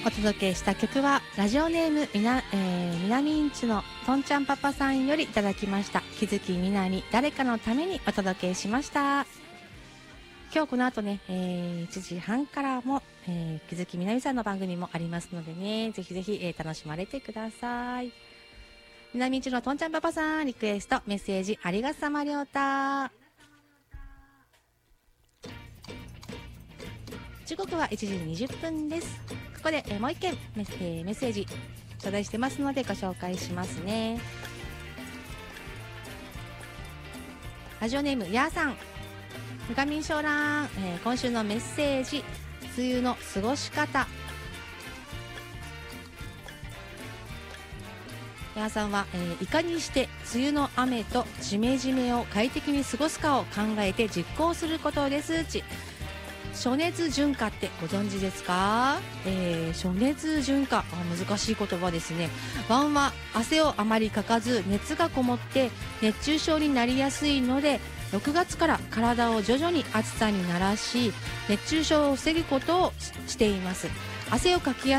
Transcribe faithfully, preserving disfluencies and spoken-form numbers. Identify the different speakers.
Speaker 1: お届けした曲はラジオネームみな、えー、みなみんちのとんちゃんパパさんよりいただきました。気づきみなに誰かのためにお届けしました。今日この後ね、えー、いちじはんからも、えー、気づきみなみさんの番組もありますのでね、ぜひぜひ、えー、楽しまれてください。みなみんちのとんちゃんパパさんリクエストメッセージありがさまりょうた。時刻はいちじにじゅっぷんです。ここで、えー、もう一件メッセ、ー、メッセージ頂戴してますのでご紹介しますね。ラジオネームやーさん、むかみんしょうらん、えー、今週のメッセージ、梅雨の過ごし方。やーさんは、えー、いかにして梅雨の雨とジメジメを快適に過ごすかを考えて実行することですち。暑熱順化ってご存知ですか？えー、暑熱順化、あ、難しい言葉ですね。晩は汗をあまりかかず熱がこもって熱中症になりやすいので、ろくがつから体を徐々に暑さに慣らし熱中症を防ぐことをしています。汗をかきや